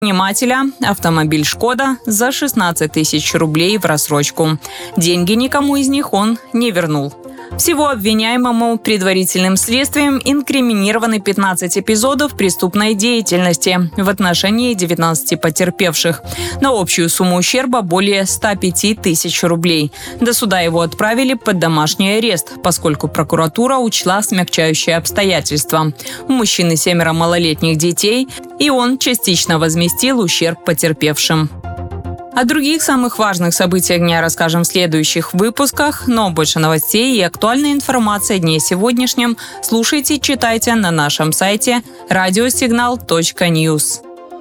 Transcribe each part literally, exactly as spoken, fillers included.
Нанимателя автомобиль «Шкода» за шестнадцать тысяч рублей в рассрочку. Деньги никому из них он не вернул. Всего обвиняемому предварительным следствием инкриминированы пятнадцать эпизодов преступной деятельности в отношении девятнадцати потерпевших на общую сумму ущерба более ста пяти тысяч рублей. До суда его отправили под домашний арест, поскольку прокуратура учла смягчающие обстоятельства. У мужчины семеро малолетних детей, и он частично возместил ущерб потерпевшим. О других самых важных событиях дня расскажем в следующих выпусках, но больше новостей и актуальной информации о дне сегодняшнем слушайте, читайте на нашем сайте радиосигнал точка ньюс.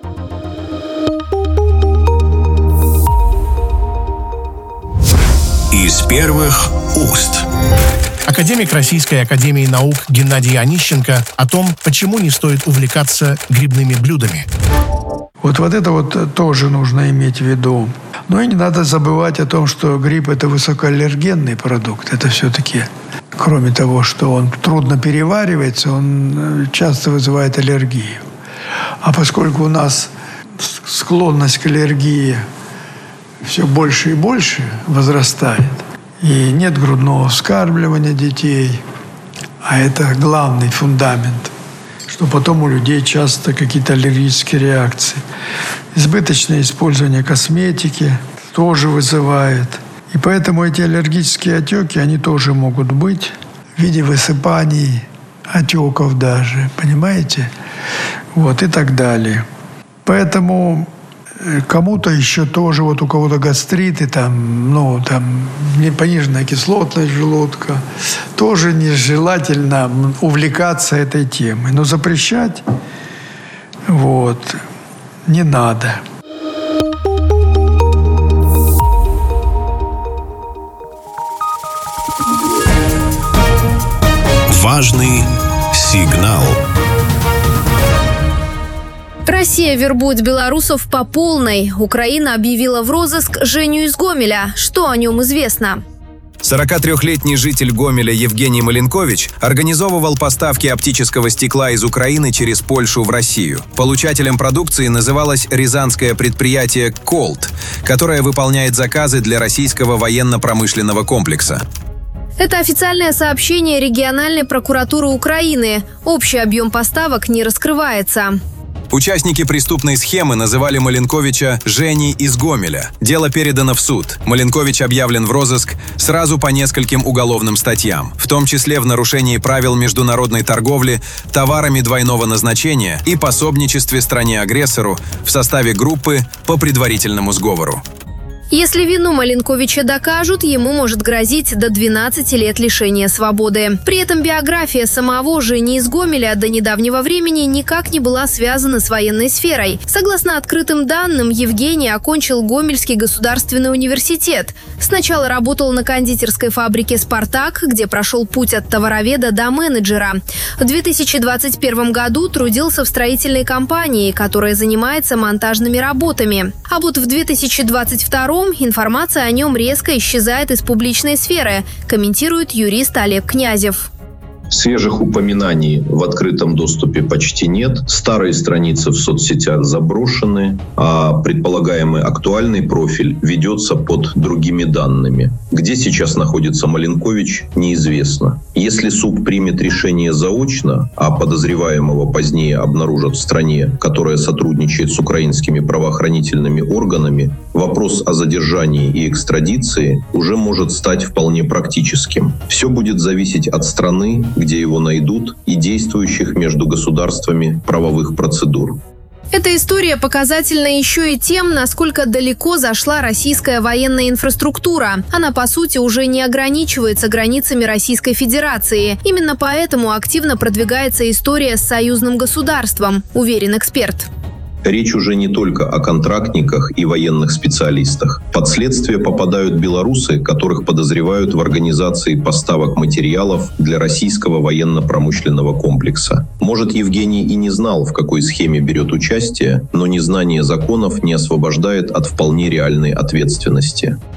Из первых уст. Академик Российской академии наук Геннадий Онищенко о том, почему не стоит увлекаться грибными блюдами. Вот, вот это вот тоже нужно иметь в виду. Но и не надо забывать о том, что гриб – это высокоаллергенный продукт. Это все-таки, кроме того, что он трудно переваривается, он часто вызывает аллергию. А поскольку у нас склонность к аллергии все больше и больше возрастает, и нет грудного вскармливания детей, а это главный фундамент, что потом у людей часто какие-то аллергические реакции. Избыточное использование косметики тоже вызывает. И поэтому эти аллергические отеки, они тоже могут быть в виде высыпаний, отеков даже, понимаете? Вот, и так далее. Поэтому кому-то еще тоже, вот у кого-то гастриты, там, ну, там, пониженная кислотность желудка, тоже нежелательно увлекаться этой темой. Но запрещать, вот, не надо. Важный сигнал. Россия вербует белорусов по полной. Украина объявила в розыск Женю из Гомеля. Что о нем известно? сорокатрёхлетний житель Гомеля Евгений Маленкович организовывал поставки оптического стекла из Украины через Польшу в Россию. Получателем продукции называлось рязанское предприятие «Колт», которое выполняет заказы для российского военно-промышленного комплекса. Это официальное сообщение региональной прокуратуры Украины. Общий объем поставок не раскрывается. Участники преступной схемы называли Маленковича «Женей из Гомеля». Дело передано в суд. Маленкович объявлен в розыск сразу по нескольким уголовным статьям, в том числе в нарушении правил международной торговли товарами двойного назначения и пособничестве стране-агрессору в составе группы по предварительному сговору. Если вину Маленковича докажут, ему может грозить до двенадцати лет лишения свободы. При этом биография самого Жени из Гомеля до недавнего времени никак не была связана с военной сферой. Согласно открытым данным, Евгений окончил Гомельский государственный университет. Сначала работал на кондитерской фабрике «Спартак», где прошел путь от товароведа до менеджера. В две тысячи двадцать первом году трудился в строительной компании, которая занимается монтажными работами. А вот в две тысячи двадцать втором информация о нем резко исчезает из публичной сферы, комментирует юрист Олег Князев. Свежих упоминаний в открытом доступе почти нет. Старые страницы в соцсетях заброшены, а предполагаемый актуальный профиль ведется под другими данными. Где сейчас находится Маленкович, неизвестно. Если суд примет решение заочно, а подозреваемого позднее обнаружат в стране, которая сотрудничает с украинскими правоохранительными органами, вопрос о задержании и экстрадиции уже может стать вполне практическим. Все будет зависеть от страны, где его найдут, и действующих между государствами правовых процедур. Эта история показательна еще и тем, насколько далеко зашла российская военная инфраструктура. Она, по сути, уже не ограничивается границами Российской Федерации. Именно поэтому активно продвигается история с союзным государством, уверен эксперт. Речь уже не только о контрактниках и военных специалистах. Под следствие попадают белорусы, которых подозревают в организации поставок материалов для российского военно-промышленного комплекса. Может, Евгений и не знал, в какой схеме берет участие, но незнание законов не освобождает от вполне реальной ответственности.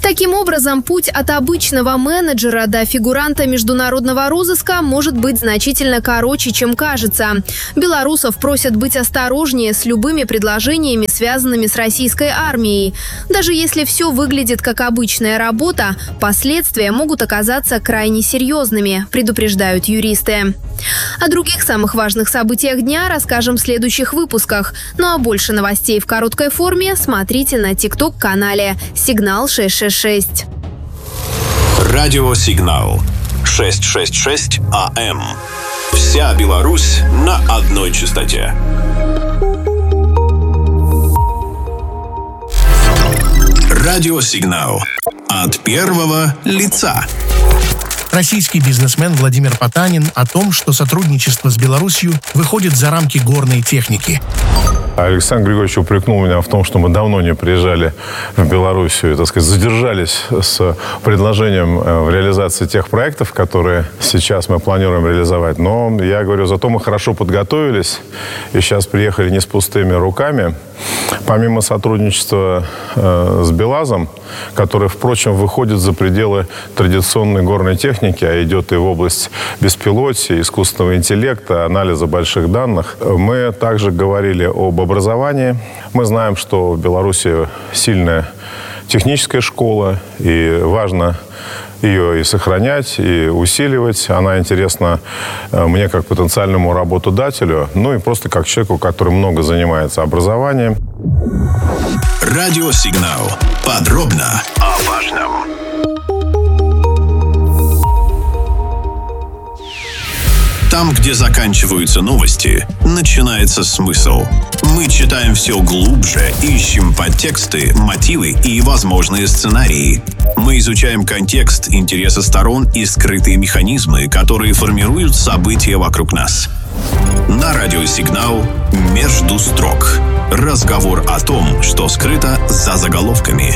Таким образом, путь от обычного менеджера до фигуранта международного розыска может быть значительно короче, чем кажется. Белорусов просят быть осторожнее с любыми предложениями, связанными с российской армией. Даже если все выглядит как обычная работа, последствия могут оказаться крайне серьезными, предупреждают юристы. О других самых важных событиях дня расскажем в следующих выпусках. Ну а больше новостей в короткой форме смотрите на тикток-канале «Сигнал шесть шесть шесть». Радиосигнал шестьсот шестьдесят шесть АМ. Вся Беларусь на одной частоте. Радиосигнал от первого лица. Российский бизнесмен Владимир Потанин о том, что сотрудничество с Беларусью выходит за рамки горной техники. Александр Григорьевич упрекнул меня в том, что мы давно не приезжали в Белоруссию, так сказать, задержались с предложением в реализации тех проектов, которые сейчас мы планируем реализовать. Но я говорю, зато мы хорошо подготовились и сейчас приехали не с пустыми руками. Помимо сотрудничества э, с Белазом, который, впрочем, выходит за пределы традиционной горной техники, а идет и в область беспилотия, искусственного интеллекта, анализа больших данных, мы также говорили об образовании. Мы знаем, что в Беларуси сильная техническая школа, и важно ее и сохранять, и усиливать. Она интересна мне как потенциальному работодателю, ну и просто как человеку, который много занимается образованием. Радиосигнал. Подробно о важном. Там, где заканчиваются новости, начинается смысл. Мы читаем все глубже, ищем подтексты, мотивы и возможные сценарии. Мы изучаем контекст, интересы сторон и скрытые механизмы, которые формируют события вокруг нас. На радиосигнал «Между строк». Разговор о том, что скрыто за заголовками.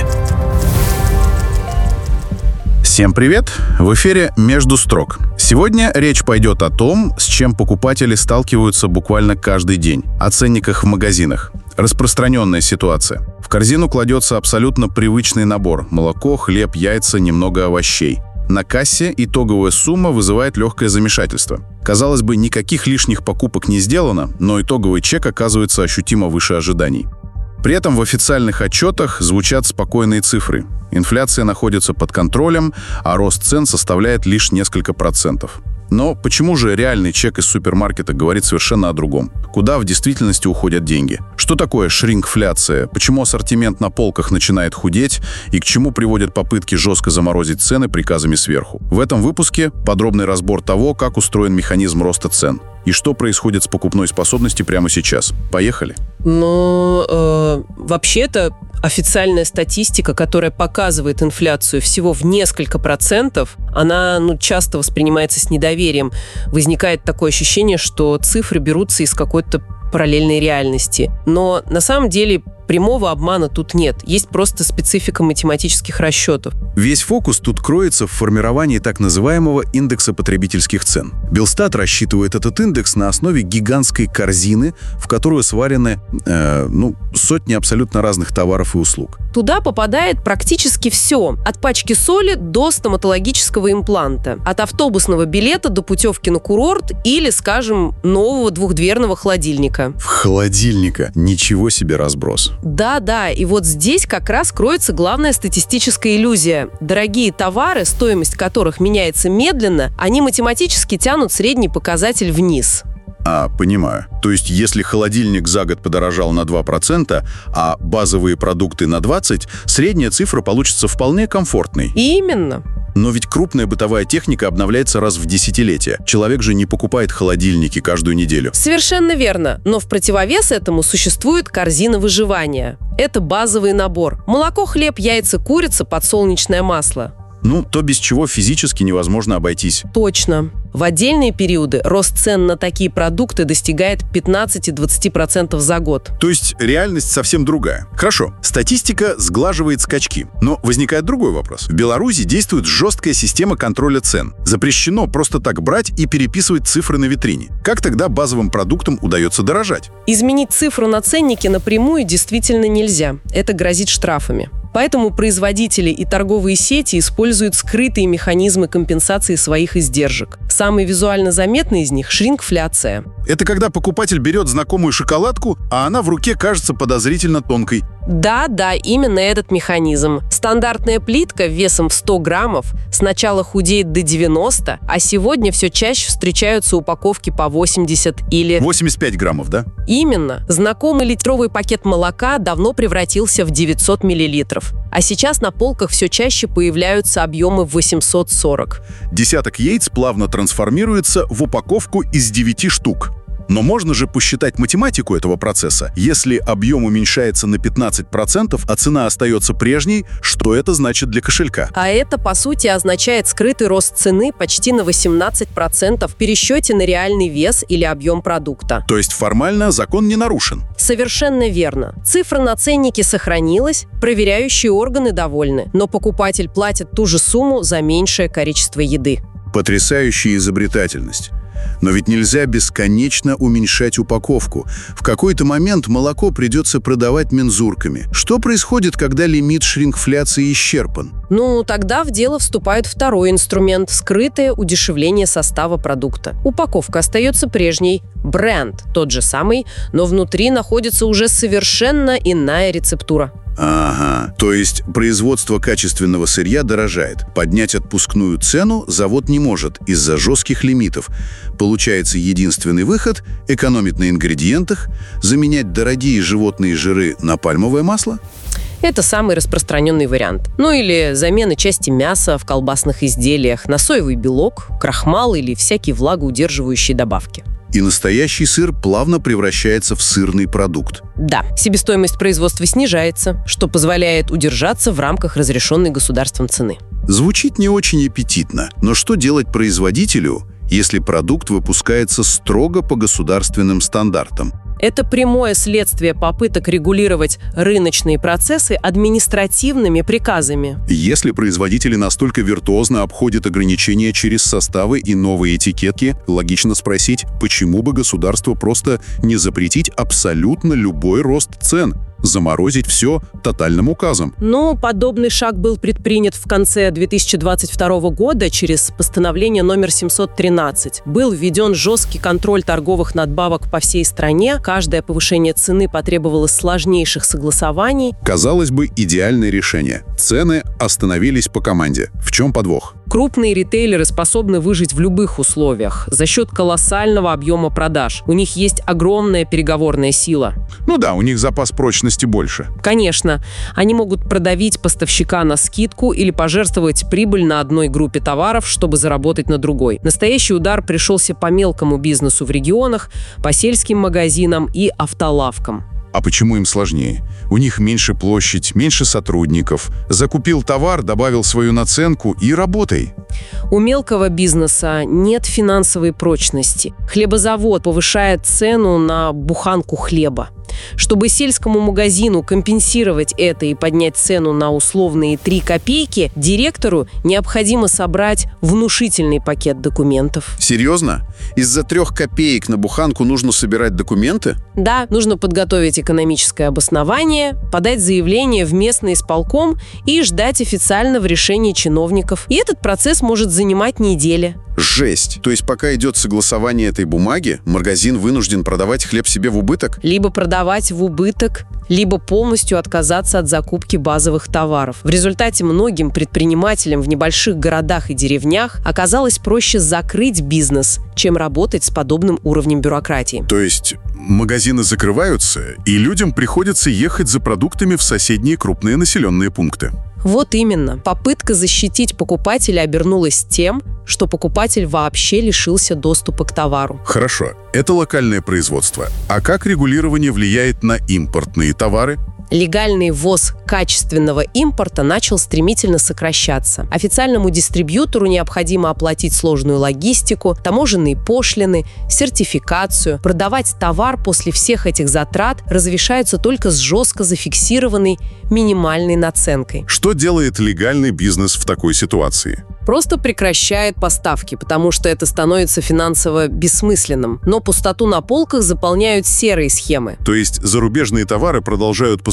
Всем привет! В эфире «Между строк». Сегодня речь пойдет о том, с чем покупатели сталкиваются буквально каждый день. О ценниках в магазинах. Распространенная ситуация. В корзину кладется абсолютно привычный набор – молоко, хлеб, яйца, немного овощей. На кассе итоговая сумма вызывает легкое замешательство. Казалось бы, никаких лишних покупок не сделано, но итоговый чек оказывается ощутимо выше ожиданий. При этом в официальных отчетах звучат спокойные цифры. Инфляция находится под контролем, а рост цен составляет лишь несколько процентов. Но почему же реальный чек из супермаркета говорит совершенно о другом? Куда в действительности уходят деньги? Что такое шрингфляция? Почему ассортимент на полках начинает худеть? И к чему приводят попытки жестко заморозить цены приказами сверху? В этом выпуске подробный разбор того, как устроен механизм роста цен. И что происходит с покупной способностью прямо сейчас. Поехали! Ну, э, вообще-то официальная статистика, которая показывает инфляцию всего в несколько процентов, она ну, часто воспринимается с недоверием. Возникает такое ощущение, что цифры берутся из какой-то параллельной реальности. Но на самом деле прямого обмана тут нет. Есть просто специфика математических расчетов. Весь фокус тут кроется в формировании так называемого индекса потребительских цен. Белстат рассчитывает этот индекс на основе гигантской корзины, в которую сварены э, ну, сотни абсолютно разных товаров и услуг. Туда попадает практически все. От пачки соли до стоматологического импланта. От автобусного билета до путевки на курорт или, скажем, нового двухдверного холодильника. В холодильника. Ничего себе разброс. Да-да, и вот здесь как раз кроется главная статистическая иллюзия. Дорогие товары, стоимость которых меняется медленно, они математически тянут средний показатель вниз. А, понимаю. То есть, если холодильник за год подорожал на два процента, а базовые продукты на двадцать процентов, средняя цифра получится вполне комфортной. Именно. Но ведь крупная бытовая техника обновляется раз в десятилетие. Человек же не покупает холодильники каждую неделю. Совершенно верно. Но в противовес этому существует корзина выживания. Это базовый набор. Молоко, хлеб, яйца, курица, подсолнечное масло. Ну, то, без чего физически невозможно обойтись. Точно. В отдельные периоды рост цен на такие продукты достигает пятнадцать-двадцать процентов за год. То есть реальность совсем другая. Хорошо, статистика сглаживает скачки. Но возникает другой вопрос. В Беларуси действует жесткая система контроля цен. Запрещено просто так брать и переписывать цифры на витрине. Как тогда базовым продуктам удается дорожать? Изменить цифру на ценнике напрямую действительно нельзя. Это грозит штрафами. Поэтому производители и торговые сети используют скрытые механизмы компенсации своих издержек. Самый визуально заметный из них – шрингфляция. Это когда покупатель берет знакомую шоколадку, а она в руке кажется подозрительно тонкой. Да, да, именно этот механизм. Стандартная плитка весом в сто граммов сначала худеет до девяноста, а сегодня все чаще встречаются упаковки по восемьдесят или... восемьдесят пять граммов, да? Именно. Знакомый литровый пакет молока давно превратился в девятьсот миллилитров. А сейчас на полках все чаще появляются объемы восемьсот сорок. Десяток яиц плавно трансформируется в упаковку из девяти штук. Но можно же посчитать математику этого процесса. Если объем уменьшается на пятнадцать процентов, а цена остается прежней, что это значит для кошелька? А это, по сути, означает скрытый рост цены почти на восемнадцать процентов в пересчете на реальный вес или объем продукта. То есть формально закон не нарушен? Совершенно верно. Цифра на ценнике сохранилась, проверяющие органы довольны, но покупатель платит ту же сумму за меньшее количество еды. Потрясающая изобретательность. Но ведь нельзя бесконечно уменьшать упаковку. В какой-то момент молоко придется продавать мензурками. Что происходит, когда лимит шрингфляции исчерпан? Ну, тогда в дело вступает второй инструмент – скрытое удешевление состава продукта. Упаковка остается прежней, бренд тот же самый, но внутри находится уже совершенно иная рецептура. Ага, то есть производство качественного сырья дорожает. Поднять отпускную цену завод не может из-за жестких лимитов. Получается единственный выход – экономить на ингредиентах, заменять дорогие животные жиры на пальмовое масло? Это самый распространенный вариант. Ну или замена части мяса в колбасных изделиях на соевый белок, крахмал или всякие влагоудерживающие добавки. И настоящий сыр плавно превращается в сырный продукт. Да, себестоимость производства снижается, что позволяет удержаться в рамках разрешенной государством цены. Звучит не очень аппетитно, но что делать производителю, если продукт выпускается строго по государственным стандартам? Это прямое следствие попыток регулировать рыночные процессы административными приказами. Если производители настолько виртуозно обходят ограничения через составы и новые этикетки, логично спросить, почему бы государству просто не запретить абсолютно любой рост цен? Заморозить все тотальным указом. Ну, подобный шаг был предпринят в конце две тысячи двадцать второго года через постановление номер семьсот тринадцать. Был введен жесткий контроль торговых надбавок по всей стране. Каждое повышение цены потребовало сложнейших согласований. Казалось бы, идеальное решение. Цены остановились по команде. В чем подвох? Крупные ритейлеры способны выжить в любых условиях за счет колоссального объема продаж. У них есть огромная переговорная сила. Ну да, у них запас прочности больше. Конечно. Они могут продавить поставщика на скидку или пожертвовать прибыль на одной группе товаров, чтобы заработать на другой. Настоящий удар пришелся по мелкому бизнесу в регионах, по сельским магазинам и автолавкам. А почему им сложнее? У них меньше площадь, меньше сотрудников. Закупил товар, добавил свою наценку и работай. У мелкого бизнеса нет финансовой прочности. Хлебозавод повышает цену на буханку хлеба. Чтобы сельскому магазину компенсировать это и поднять цену на условные три копейки, директору необходимо собрать внушительный пакет документов. Серьезно? Из-за трех копеек на буханку нужно собирать документы? Да, нужно подготовить экономическое обоснование, подать заявление в местный исполком и ждать официального решения чиновников. И этот процесс может занимать недели. Жесть! То есть пока идет согласование этой бумаги, магазин вынужден продавать хлеб себе в убыток? Либо продавать в убыток, либо полностью отказаться от закупки базовых товаров. В результате многим предпринимателям в небольших городах и деревнях оказалось проще закрыть бизнес, чем работать с подобным уровнем бюрократии. То есть магазины закрываются, и людям приходится ехать за продуктами в соседние крупные населенные пункты. Вот именно. Попытка защитить покупателя обернулась тем, что покупатель вообще лишился доступа к товару. Хорошо, это локальное производство. А как регулирование влияет на импортные товары? Легальный ввоз качественного импорта начал стремительно сокращаться. Официальному дистрибьютору необходимо оплатить сложную логистику, таможенные пошлины, сертификацию. Продавать товар после всех этих затрат разрешается только с жестко зафиксированной минимальной наценкой. Что делает легальный бизнес в такой ситуации? Просто прекращает поставки, потому что это становится финансово бессмысленным. Но пустоту на полках заполняют серые схемы. То есть зарубежные товары продолжают поступать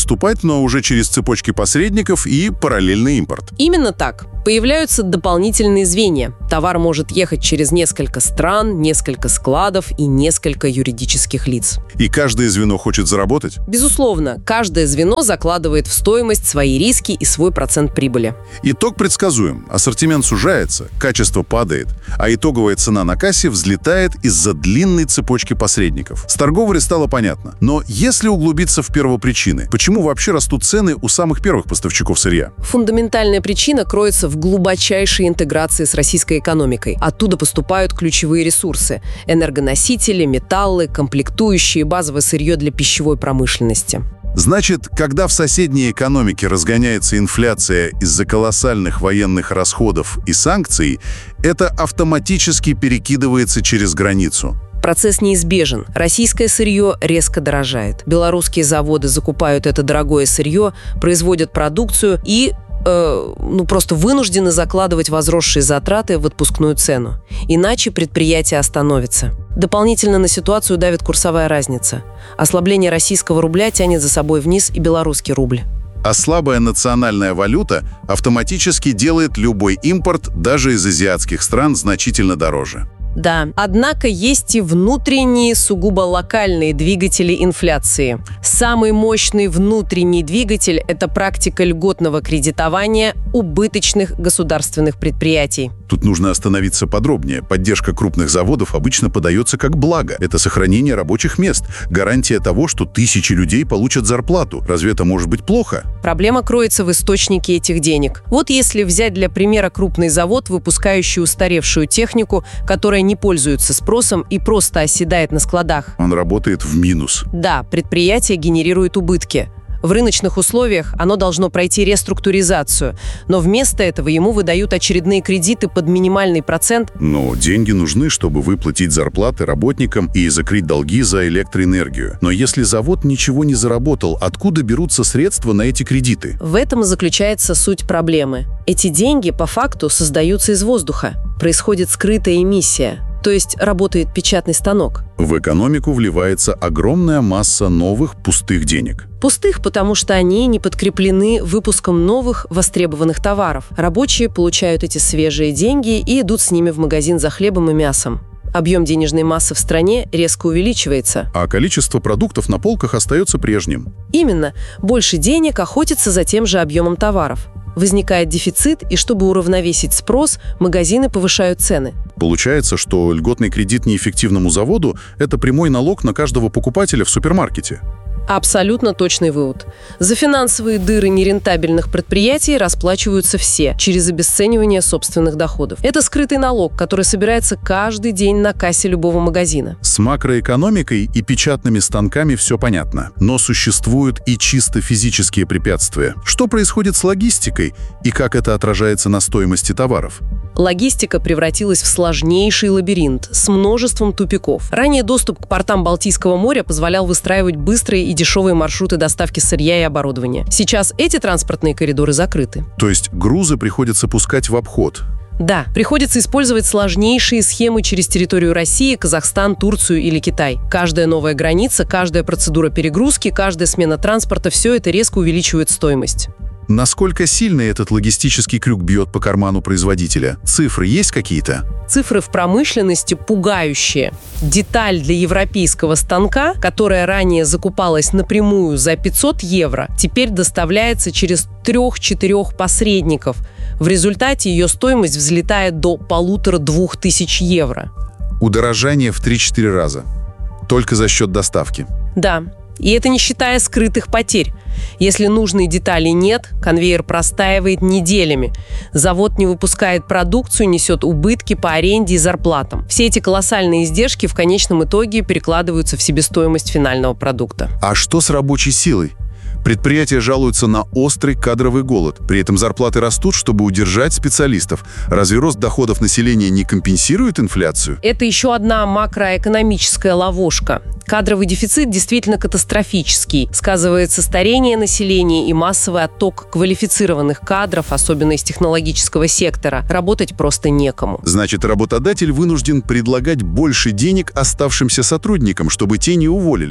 поступать, но уже через цепочки посредников и параллельный импорт. Именно так. Появляются дополнительные звенья. Товар может ехать через несколько стран, несколько складов и несколько юридических лиц. И каждое звено хочет заработать? Безусловно, каждое звено закладывает в стоимость свои риски и свой процент прибыли. Итог предсказуем. Ассортимент сужается, качество падает, а итоговая цена на кассе взлетает из-за длинной цепочки посредников. С торговли стало понятно. Но если углубиться в первопричины, почему вообще растут цены у самых первых поставщиков сырья? Фундаментальная причина кроется в глубочайшей интеграции с российской экономикой. Оттуда поступают ключевые ресурсы – энергоносители, металлы, комплектующие, базовое сырье для пищевой промышленности. Значит, когда в соседней экономике разгоняется инфляция из-за колоссальных военных расходов и санкций, это автоматически перекидывается через границу. Процесс неизбежен. Российское сырье резко дорожает. Белорусские заводы закупают это дорогое сырье, производят продукцию и э, ну, просто вынуждены закладывать возросшие затраты в отпускную цену. Иначе предприятие остановится. Дополнительно на ситуацию давит курсовая разница. Ослабление российского рубля тянет за собой вниз и белорусский рубль. А слабая национальная валюта автоматически делает любой импорт даже из азиатских стран значительно дороже. Да, однако есть и внутренние, сугубо локальные двигатели инфляции. Самый мощный внутренний двигатель – это практика льготного кредитования убыточных государственных предприятий. Тут нужно остановиться подробнее. Поддержка крупных заводов обычно подается как благо. Это сохранение рабочих мест, гарантия того, что тысячи людей получат зарплату. Разве это может быть плохо? Проблема кроется в источнике этих денег. Вот если взять для примера крупный завод, выпускающий устаревшую технику, которая не пользуется спросом и просто оседает на складах. Он работает в минус. Да, предприятие генерирует убытки. В рыночных условиях оно должно пройти реструктуризацию, но вместо этого ему выдают очередные кредиты под минимальный процент. Но деньги нужны, чтобы выплатить зарплаты работникам и закрыть долги за электроэнергию. Но если завод ничего не заработал, откуда берутся средства на эти кредиты? В этом и заключается суть проблемы. Эти деньги по факту создаются из воздуха. Происходит скрытая эмиссия. То есть работает печатный станок. В экономику вливается огромная масса новых пустых денег. Пустых, потому что они не подкреплены выпуском новых востребованных товаров. Рабочие получают эти свежие деньги и идут с ними в магазин за хлебом и мясом. Объем денежной массы в стране резко увеличивается. А количество продуктов на полках остается прежним. Именно. Больше денег охотится за тем же объемом товаров. Возникает дефицит, и чтобы уравновесить спрос, магазины повышают цены. Получается, что льготный кредит неэффективному заводу – это прямой налог на каждого покупателя в супермаркете. Абсолютно точный вывод. За финансовые дыры нерентабельных предприятий расплачиваются все через обесценивание собственных доходов. Это скрытый налог, который собирается каждый день на кассе любого магазина. С макроэкономикой и печатными станками все понятно. Но существуют и чисто физические препятствия. Что происходит с логистикой и как это отражается на стоимости товаров? Логистика превратилась в сложнейший лабиринт с множеством тупиков. Ранее доступ к портам Балтийского моря позволял выстраивать быстрые и дешевые маршруты доставки сырья и оборудования. Сейчас эти транспортные коридоры закрыты. То есть грузы приходится пускать в обход? Да, приходится использовать сложнейшие схемы через территорию России, Казахстан, Турцию или Китай. Каждая новая граница, каждая процедура перегрузки, каждая смена транспорта – все это резко увеличивает стоимость. Насколько сильно этот логистический крюк бьет по карману производителя? Цифры есть какие-то? Цифры в промышленности пугающие. Деталь для европейского станка, которая ранее закупалась напрямую за пятьсот евро, теперь доставляется через трех-четырех посредников. В результате ее стоимость взлетает до полутора-двух тысяч евро. Удорожание в три-четыре раза. Только за счет доставки. Да. И это не считая скрытых потерь. Если нужной детали нет, конвейер простаивает неделями. Завод не выпускает продукцию, несет убытки по аренде и зарплатам. Все эти колоссальные издержки в конечном итоге перекладываются в себестоимость финального продукта. А что с рабочей силой? Предприятия жалуются на острый кадровый голод. При этом зарплаты растут, чтобы удержать специалистов. Разве рост доходов населения не компенсирует инфляцию? Это еще одна макроэкономическая ловушка. Кадровый дефицит действительно катастрофический. Сказывается старение населения и массовый отток квалифицированных кадров, особенно из технологического сектора. Работать просто некому. Значит, работодатель вынужден предлагать больше денег оставшимся сотрудникам, чтобы те не уволились.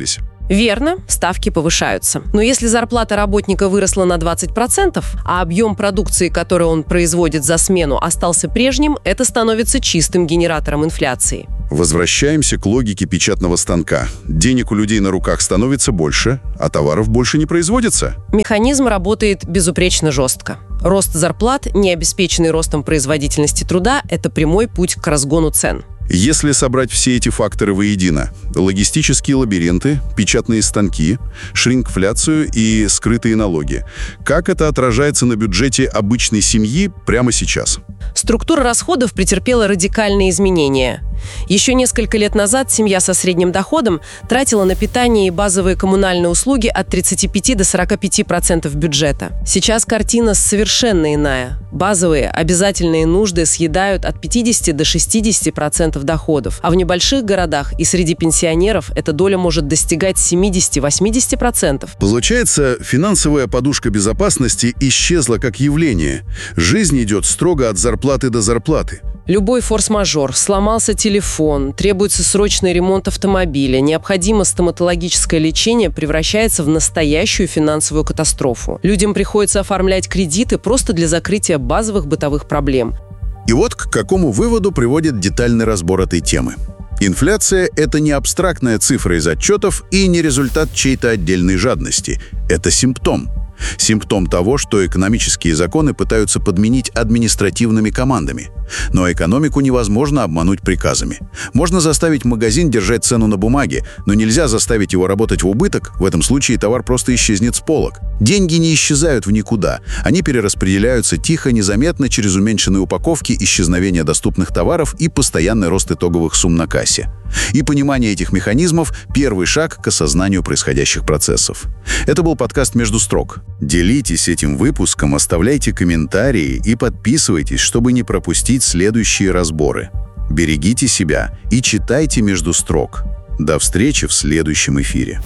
Верно, ставки повышаются. Но если зарплата работника выросла на двадцать процентов, а объем продукции, которую он производит за смену, остался прежним, это становится чистым генератором инфляции. Возвращаемся к логике печатного станка. Денег у людей на руках становится больше, а товаров больше не производится. Механизм работает безупречно жестко. Рост зарплат, не обеспеченный ростом производительности труда, это прямой путь к разгону цен. Если собрать все эти факторы воедино – логистические лабиринты, печатные станки, шрингфляцию и скрытые налоги – как это отражается на бюджете обычной семьи прямо сейчас? Структура расходов претерпела радикальные изменения. Еще несколько лет назад семья со средним доходом тратила на питание и базовые коммунальные услуги от тридцати пяти до сорока пяти процентов бюджета. Сейчас картина совершенно иная. Базовые, обязательные нужды съедают от пятидесяти до шестидесяти процентов доходов, а в небольших городах и среди пенсионеров эта доля может достигать семидесяти-восьмидесяти процентов. Получается, финансовая подушка безопасности исчезла как явление. Жизнь идет строго от зарплаты до зарплаты. Любой форс-мажор, сломался телефон, требуется срочный ремонт автомобиля, необходимо стоматологическое лечение, превращается в настоящую финансовую катастрофу. Людям приходится оформлять кредиты просто для закрытия базовых бытовых проблем. И вот к какому выводу приводит детальный разбор этой темы. Инфляция – это не абстрактная цифра из отчетов и не результат чьей-то отдельной жадности. Это симптом. Симптом того, что экономические законы пытаются подменить административными командами. Но экономику невозможно обмануть приказами. Можно заставить магазин держать цену на бумаге, но нельзя заставить его работать в убыток, в этом случае товар просто исчезнет с полок. Деньги не исчезают в никуда. Они перераспределяются тихо, незаметно через уменьшенные упаковки, исчезновение доступных товаров и постоянный рост итоговых сумм на кассе. И понимание этих механизмов – первый шаг к осознанию происходящих процессов. Это был подкаст «Между строк». Делитесь этим выпуском, оставляйте комментарии и подписывайтесь, чтобы не пропустить следующие разборы. Берегите себя и читайте «Между строк». До встречи в следующем эфире.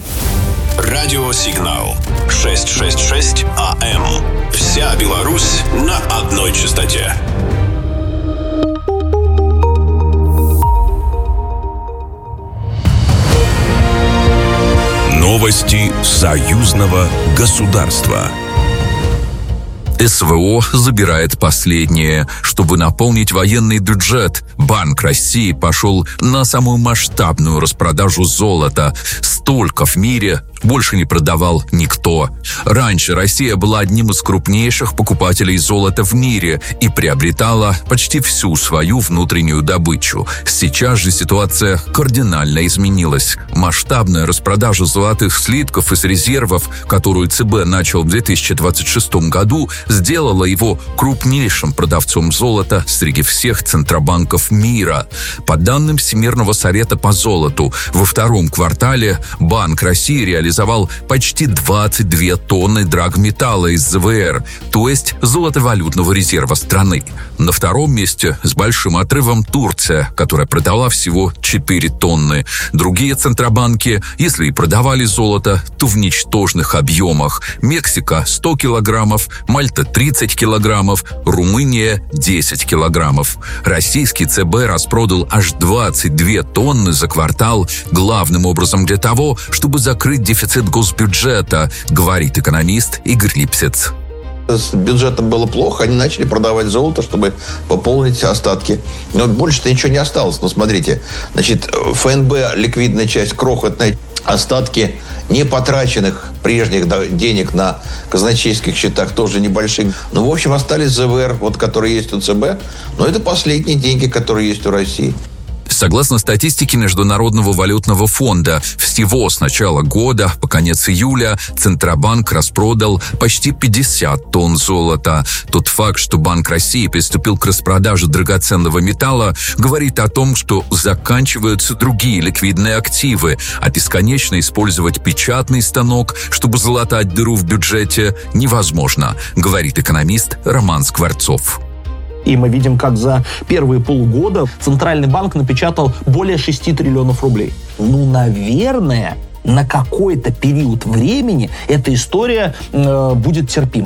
Радиосигнал шестьсот шестьдесят шесть АМ. Вся Беларусь на одной частоте. Новости союзного государства. СВО забирает последнее. Чтобы наполнить военный бюджет, Банк России пошел на самую масштабную распродажу золота. Столько в мире больше не продавал никто. Раньше Россия была одним из крупнейших покупателей золота в мире и приобретала почти всю свою внутреннюю добычу. Сейчас же ситуация кардинально изменилась. Масштабная распродажа золотых слитков из резервов, которую ЦБ начал в две тысячи двадцать шестом году, сделала его крупнейшим продавцом золота среди всех центробанков мира. По данным Всемирного совета по золоту, во втором квартале Банк России реализовал почти двадцать две тонны драгметалла из ЗВР, то есть золотовалютного резерва страны. На втором месте с большим отрывом Турция, которая продала всего четыре тонны. Другие центробанки, если и продавали золото, то в ничтожных объемах. Мексика – сто килограммов, Мальта – тридцать килограммов, Румыния – десять килограммов. Российский ЦБ распродал аж двадцать две тонны за квартал, главным образом для того, чтобы закрыть дефицит госбюджета, говорит экономист Игорь Липсец. С бюджетом было плохо, они начали продавать золото, чтобы пополнить остатки. Но больше-то ничего не осталось. Ну, смотрите, значит, ФНБ, ликвидная часть, крохотная, остатки непотраченных прежних денег на казначейских счетах тоже небольшие. Ну, в общем, остались ЗВР, вот, которые есть у ЦБ, но это последние деньги, которые есть у России. Согласно статистике Международного валютного фонда, всего с начала года по конец июля Центробанк распродал почти пятьдесят тонн золота. Тот факт, что Банк России приступил к распродаже драгоценного металла, говорит о том, что заканчиваются другие ликвидные активы, а бесконечно использовать печатный станок, чтобы залатать дыру в бюджете, невозможно, говорит экономист Роман Скворцов. И мы видим, как за первые полгода Центральный банк напечатал более шести триллионов рублей. Ну, наверное, на какой-то период времени эта история э, будет терпима.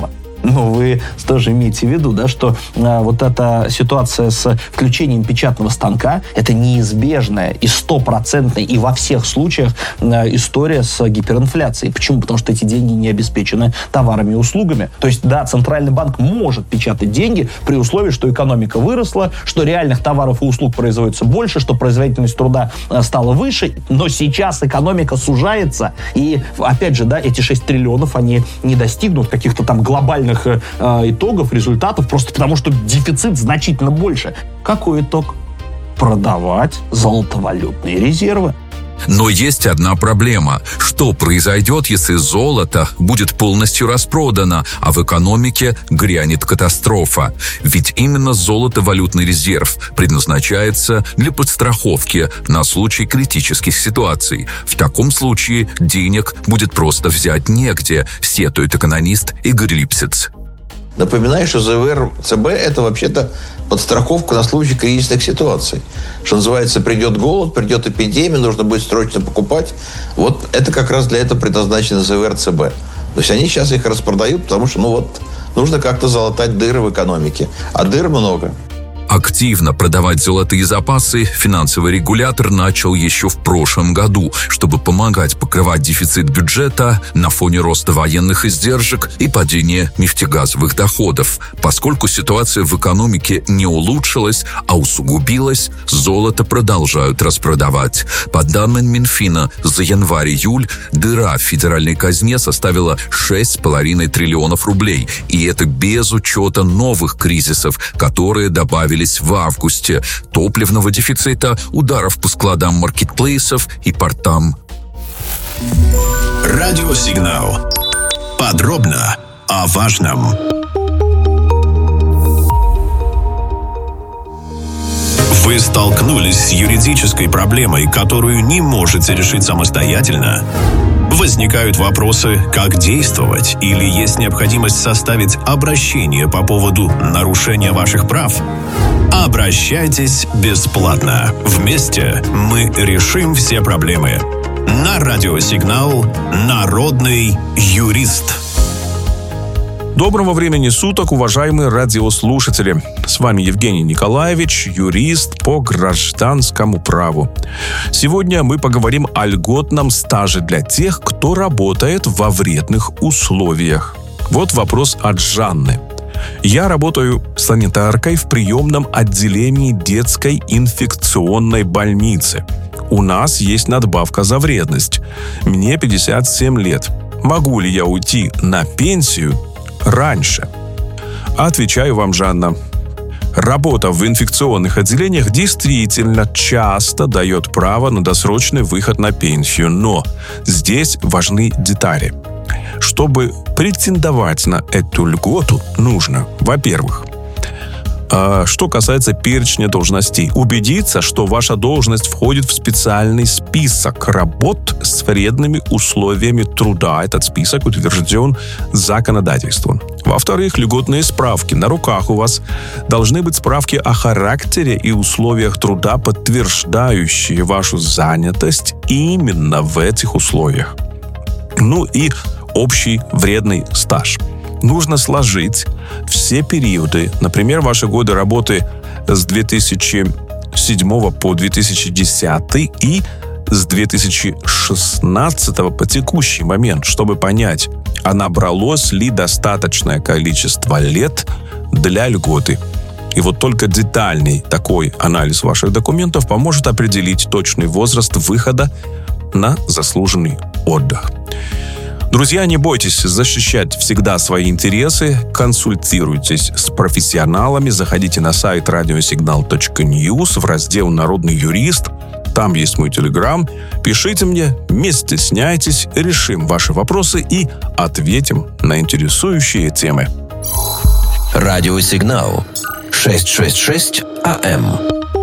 Но вы тоже имеете в виду, да, что э, вот эта ситуация с включением печатного станка – это неизбежная и стопроцентная и во всех случаях э, история с гиперинфляцией. Почему? Потому что эти деньги не обеспечены товарами и услугами. То есть, да, Центральный банк может печатать деньги при условии, что экономика выросла, что реальных товаров и услуг производится больше, что производительность труда э, стала выше, но сейчас экономика сужается, и, опять же, да, эти шесть триллионов, они не достигнут каких-то там глобальных э, итогов, результатов, просто потому что дефицит значительно больше. Какой итог? Продавать золотовалютные резервы. Но есть одна проблема. Что произойдет, если золото будет полностью распродано, а в экономике грянет катастрофа? Ведь именно золото-валютный резерв предназначается для подстраховки на случай критических ситуаций. В таком случае денег будет просто взять негде, сетует экономист Игорь Липсиц. Напоминаю, что ЗВР ЦБ – это вообще-то подстраховка на случай кризисных ситуаций. Что называется, придет голод, придет эпидемия, нужно будет срочно покупать. Вот это как раз для этого предназначено ЗВР ЦБ. То есть они сейчас их распродают, потому что, ну вот, нужно как-то залатать дыры в экономике. А дыр много. Активно продавать золотые запасы финансовый регулятор начал еще в прошлом году, чтобы помогать покрывать дефицит бюджета на фоне роста военных издержек и падения нефтегазовых доходов. Поскольку ситуация в экономике не улучшилась, а усугубилась, золото продолжают распродавать. По данным Минфина, за январь-июль дыра в федеральной казне составила шесть с половиной триллионов рублей, и это без учета новых кризисов, которые добавили в августе, топливного дефицита, ударов по складам маркетплейсов и портам. Радиосигнал. Подробно о важном. Вы столкнулись с юридической проблемой, которую не можете решить самостоятельно? Возникают вопросы, как действовать, или есть необходимость составить обращение по поводу нарушения ваших прав? Обращайтесь бесплатно. Вместе мы решим все проблемы. На радиосигнал «Народный юрист». Доброго времени суток, уважаемые радиослушатели. С вами Евгений Николаевич, юрист по гражданскому праву. Сегодня мы поговорим о льготном стаже для тех, кто работает во вредных условиях. Вот вопрос от Жанны. Я работаю санитаркой в приемном отделении детской инфекционной больницы. У нас есть надбавка за вредность. Мне пятьдесят семь лет. Могу ли я уйти на пенсию раньше? Отвечаю вам, Жанна. Работа в инфекционных отделениях действительно часто дает право на досрочный выход на пенсию, но здесь важны детали. Чтобы претендовать на эту льготу, нужно, во-первых, что касается перечня должностей, убедиться, что ваша должность входит в специальный список работ с вредными условиями труда. Этот список утвержден законодательством. Во-вторых, льготные справки. На руках у вас должны быть справки о характере и условиях труда, подтверждающие вашу занятость именно в этих условиях. Ну и общий вредный стаж. Нужно сложить все периоды, например, ваши годы работы с две тысячи седьмого по две тысячи десятый и с две тысячи шестнадцатого по текущий момент, чтобы понять, а набралось ли достаточное количество лет для льготы. И вот только детальный такой анализ ваших документов поможет определить точный возраст выхода на заслуженный отдых. Друзья, не бойтесь защищать всегда свои интересы, консультируйтесь с профессионалами, заходите на сайт радиосигнал точка ньюс в раздел «Народный юрист», там есть мой телеграм, пишите мне, не стесняйтесь, решим ваши вопросы и ответим на интересующие темы. Радиосигнал шестьсот шестьдесят шесть АМ.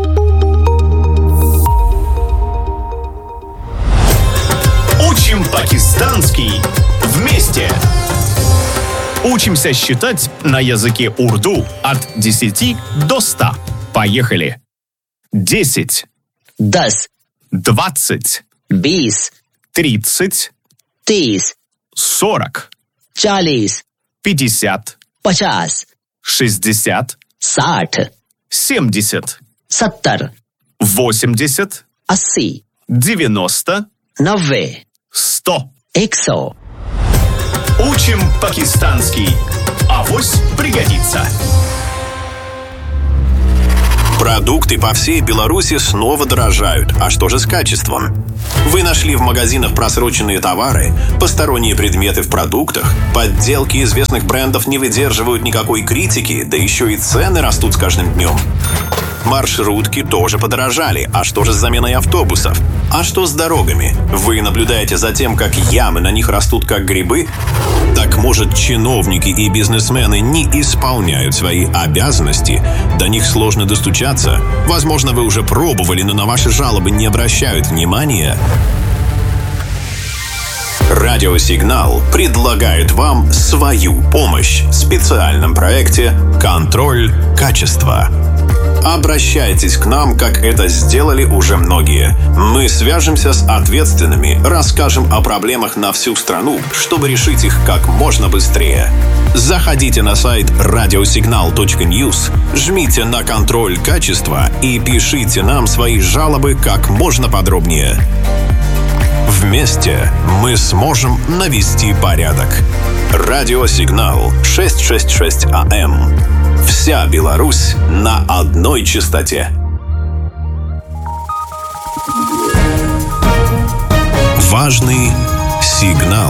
Учим пакистанский вместе. Учимся считать на языке урду от десяти до ста. Поехали. Десять. Дас. Двадцать. Бис. Тридцать. Тис. Сорок. Чалис. Пятьдесят. पचास, шестьдесят, साठ, семьдесят, सत्तर, восемьдесят, अस्सी, девяносто, नब्बे, сто. एक सौ. Учим пакистанский. Авось пригодится. Продукты по всей Беларуси снова дорожают. А что же с качеством? Вы нашли в магазинах просроченные товары, посторонние предметы в продуктах, подделки известных брендов не выдерживают никакой критики, да еще и цены растут с каждым днем. Маршрутки тоже подорожали. А что же с заменой автобусов? А что с дорогами? Вы наблюдаете за тем, как ямы на них растут как грибы? Так может, чиновники и бизнесмены не исполняют свои обязанности? До них сложно достучаться? Возможно, вы уже пробовали, но на ваши жалобы не обращают внимания? Радиосигнал предлагает вам свою помощь в специальном проекте «Контроль качества». Обращайтесь к нам, как это сделали уже многие. Мы свяжемся с ответственными, расскажем о проблемах на всю страну, чтобы решить их как можно быстрее. Заходите на сайт радиосигнал точка ньюс, жмите на «Контроль качества» и пишите нам свои жалобы как можно подробнее. Вместе мы сможем навести порядок. Радиосигнал шестьсот шестьдесят шесть АМ. Вся Беларусь на одной частоте. Важный сигнал.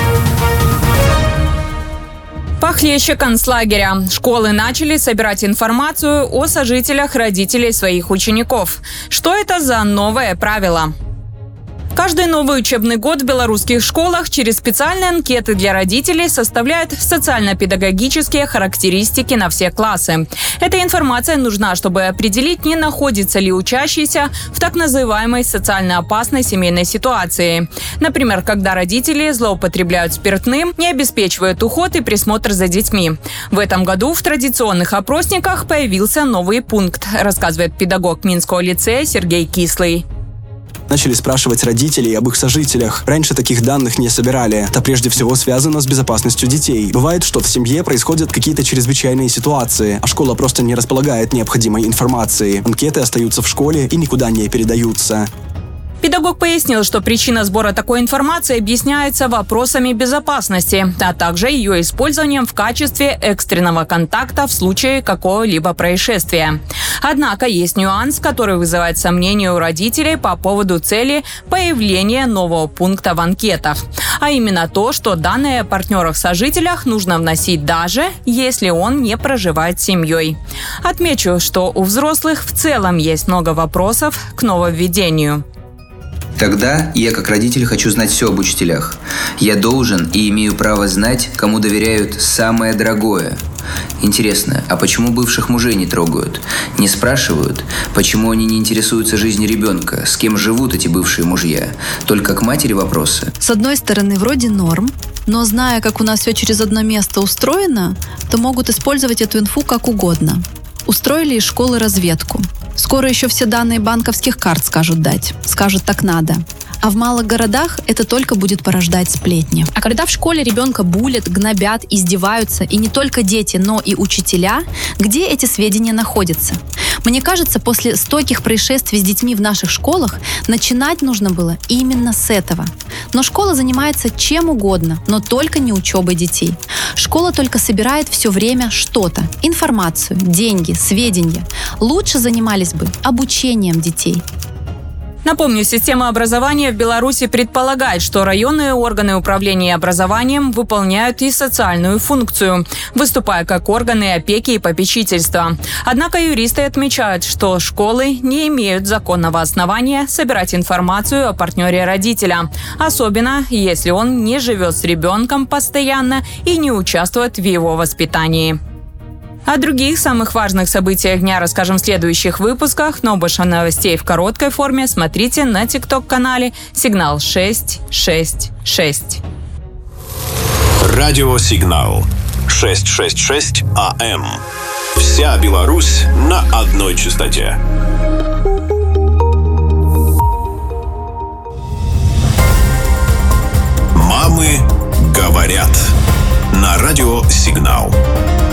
Похлеще концлагеря. Школы начали собирать информацию о сожителях родителей своих учеников. Что это за новое правило? Каждый новый учебный год в белорусских школах через специальные анкеты для родителей составляют социально-педагогические характеристики на все классы. Эта информация нужна, чтобы определить, не находится ли учащийся в так называемой социально опасной семейной ситуации. Например, когда родители злоупотребляют спиртным, не обеспечивают уход и присмотр за детьми. В этом году в традиционных опросниках появился новый пункт, рассказывает педагог Минского лицея Сергей Кислый. Начали спрашивать родителей об их сожителях. Раньше таких данных не собирали. Это прежде всего связано с безопасностью детей. Бывает, что в семье происходят какие-то чрезвычайные ситуации, а школа просто не располагает необходимой информацией. Анкеты остаются в школе и никуда не передаются. Педагог пояснил, что причина сбора такой информации объясняется вопросами безопасности, а также ее использованием в качестве экстренного контакта в случае какого-либо происшествия. Однако есть нюанс, который вызывает сомнения у родителей по поводу цели появления нового пункта в анкетах. А именно то, что данные о партнерах-сожителях нужно вносить даже, если он не проживает с семьей. Отмечу, что у взрослых в целом есть много вопросов к нововведению. Тогда я, как родитель, хочу знать все об учителях. Я должен и имею право знать, кому доверяют самое дорогое. Интересно, а почему бывших мужей не трогают? Не спрашивают, почему они не интересуются жизнью ребенка? С кем живут эти бывшие мужья? Только к матери вопросы? С одной стороны, вроде норм, но зная, как у нас все через одно место устроено, то могут использовать эту инфу как угодно. Устроили из школы разведку. Скоро еще все данные банковских карт скажут дать. Скажут, так надо. А в малых городах это только будет порождать сплетни. А когда в школе ребенка булят, гнобят, издеваются, и не только дети, но и учителя, где эти сведения находятся? Мне кажется, после стольких происшествий с детьми в наших школах начинать нужно было именно с этого. Но школа занимается чем угодно, но только не учебой детей. Школа только собирает все время что-то. Информацию, деньги, сведения. Лучше занимались бы обучением детей. Напомню, система образования в Беларуси предполагает, что районные органы управления образованием выполняют и социальную функцию, выступая как органы опеки и попечительства. Однако юристы отмечают, что школы не имеют законного основания собирать информацию о партнере родителя, особенно если он не живет с ребенком постоянно и не участвует в его воспитании. О других самых важных событиях дня расскажем в следующих выпусках, но больше новостей в короткой форме смотрите на тикток-канале «Сигнал шесть шесть шесть». Радиосигнал шестьсот шестьдесят шесть АМ. Вся Беларусь на одной частоте. Мамы говорят на радиосигнал.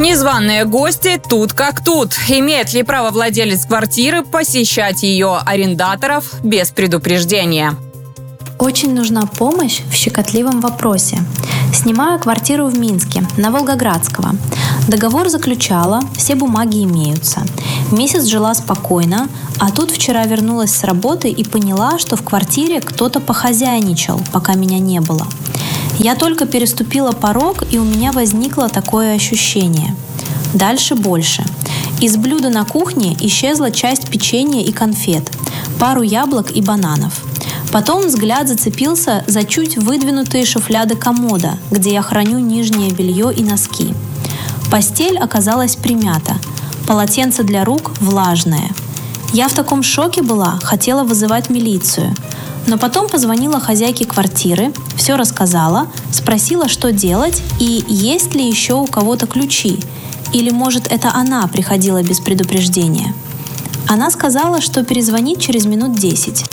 Незваные гости тут как тут. Имеет ли право владелец квартиры посещать ее арендаторов без предупреждения? Очень нужна помощь в щекотливом вопросе. Снимаю квартиру в Минске, на Волгоградского. Договор заключала, все бумаги имеются. Месяц жила спокойно, а тут вчера вернулась с работы и поняла, что в квартире кто-то похозяйничал, пока меня не было. Я только переступила порог, и у меня возникло такое ощущение. Дальше больше. Из блюда на кухне исчезла часть печенья и конфет, пару яблок и бананов. Потом взгляд зацепился за чуть выдвинутые шуфляды комода, где я храню нижнее белье и носки. Постель оказалась примята, полотенце для рук влажное. Я в таком шоке была, хотела вызывать милицию. Но потом позвонила хозяйке квартиры, все рассказала, спросила, что делать и есть ли еще у кого-то ключи. Или, может, это она приходила без предупреждения. Она сказала, что перезвонит через минут десять.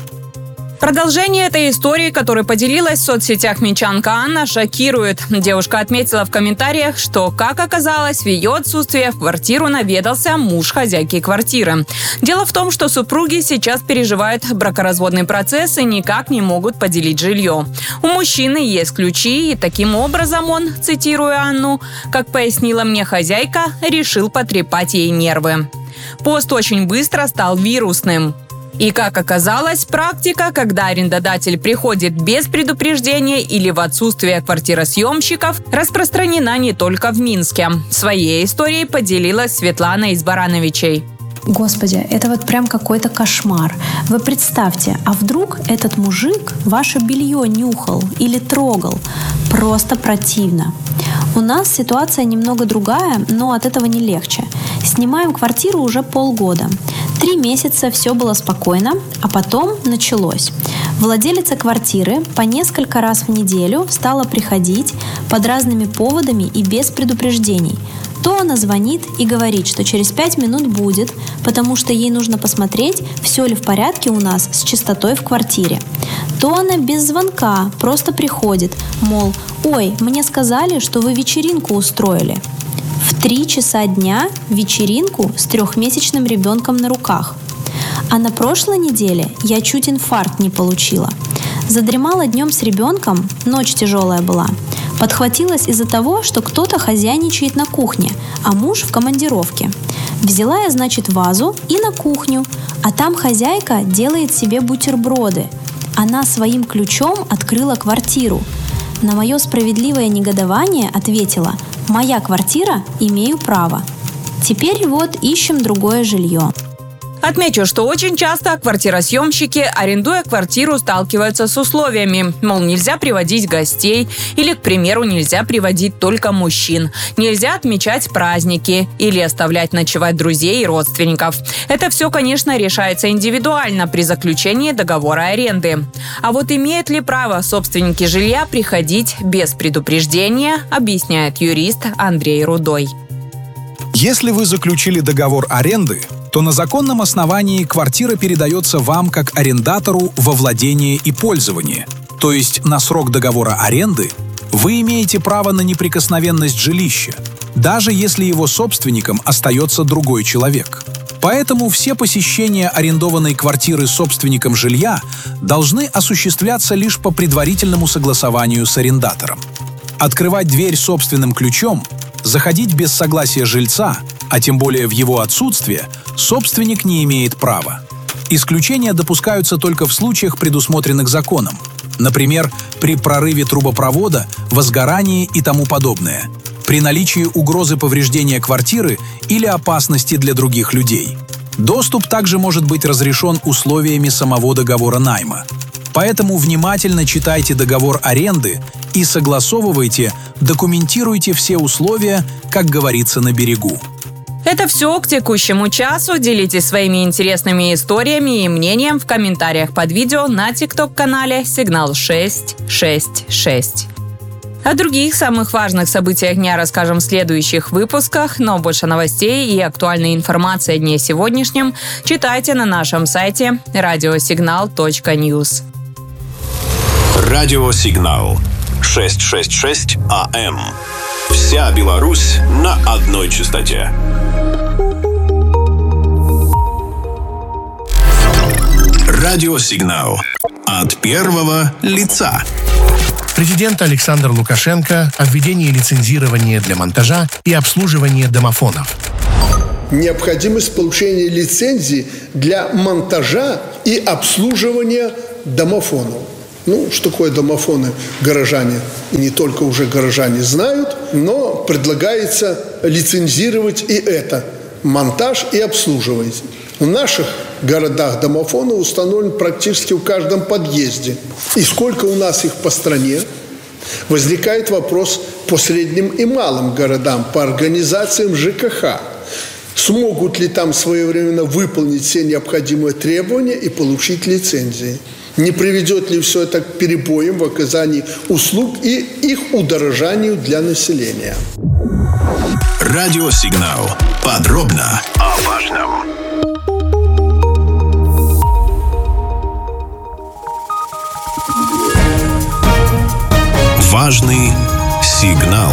Продолжение этой истории, которой поделилась в соцсетях минчанка Анна, шокирует. Девушка отметила в комментариях, что, как оказалось, в ее отсутствие в квартиру наведался муж хозяйки квартиры. Дело в том, что супруги сейчас переживают бракоразводный процесс и никак не могут поделить жилье. У мужчины есть ключи, и таким образом он, цитирую Анну, как пояснила мне хозяйка, решил потрепать ей нервы. Пост очень быстро стал вирусным. И, как оказалось, практика, когда арендодатель приходит без предупреждения или в отсутствие квартиросъемщиков, распространена не только в Минске. Своей историей поделилась Светлана из Барановичей. Господи, это вот прям какой-то кошмар. Вы представьте, а вдруг этот мужик ваше белье нюхал или трогал? Просто противно. У нас ситуация немного другая, но от этого не легче. Снимаем квартиру уже полгода. Три месяца все было спокойно, а потом началось. Владелица квартиры по несколько раз в неделю стала приходить под разными поводами и без предупреждений. То она звонит и говорит, что через пять минут будет, потому что ей нужно посмотреть, все ли в порядке у нас с чистотой в квартире. То она без звонка просто приходит, мол, ой, мне сказали, что вы вечеринку устроили. В три часа дня вечеринку с трехмесячным ребенком на руках. А на прошлой неделе я чуть инфаркт не получила. Задремала днем с ребенком, ночь тяжелая была. Подхватилась из-за того, что кто-то хозяйничает на кухне, а муж в командировке. Взяла я, значит, вазу и на кухню, а там хозяйка делает себе бутерброды. Она своим ключом открыла квартиру. На мое справедливое негодование ответила: «Моя квартира, имею право». Теперь вот ищем другое жилье. Отмечу, что очень часто квартиросъемщики, арендуя квартиру, сталкиваются с условиями. Мол, нельзя приводить гостей или, к примеру, нельзя приводить только мужчин. Нельзя отмечать праздники или оставлять ночевать друзей и родственников. Это все, конечно, решается индивидуально при заключении договора аренды. А вот имеют ли право собственники жилья приходить без предупреждения, объясняет юрист Андрей Рудой. Если вы заключили договор аренды, то на законном основании квартира передается вам как арендатору во владение и пользование. То есть на срок договора аренды вы имеете право на неприкосновенность жилища, даже если его собственником остается другой человек. Поэтому все посещения арендованной квартиры собственником жилья должны осуществляться лишь по предварительному согласованию с арендатором. Открывать дверь собственным ключом, заходить без согласия жильца, а тем более в его отсутствие, собственник не имеет права. Исключения допускаются только в случаях, предусмотренных законом. Например, при прорыве трубопровода, возгорании и тому подобное, при наличии угрозы повреждения квартиры или опасности для других людей. Доступ также может быть разрешен условиями самого договора найма. Поэтому внимательно читайте договор аренды и согласовывайте, документируйте все условия, как говорится на берегу. Это все к текущему часу. Делитесь своими интересными историями и мнением в комментариях под видео на тикток-канале «Сигнал шесть шесть шесть». О других самых важных событиях дня расскажем в следующих выпусках, но больше новостей и актуальной информации о дне сегодняшнем читайте на нашем сайте радиосигнал точка ньюс. Радиосигнал. шестьсот шестьдесят шесть АМ. Вся Беларусь на одной частоте. Радиосигнал от первого лица. Президент Александр Лукашенко о введении лицензирования для монтажа и обслуживания домофонов. Необходимость получения лицензии для монтажа и обслуживания домофонов. Ну, что такое домофоны, горожане, и не только уже горожане знают, но предлагается лицензировать и это, монтаж и обслуживание. В наших городах домофоны установлены практически в каждом подъезде. И сколько у нас их по стране? Возникает вопрос по средним и малым городам, по организациям ЖКХ. Смогут ли там своевременно выполнить все необходимые требования и получить лицензии? Не приведет ли все это к перебоям в оказании услуг и их удорожанию для населения? Радиосигнал. Подробно о важном. Важный сигнал.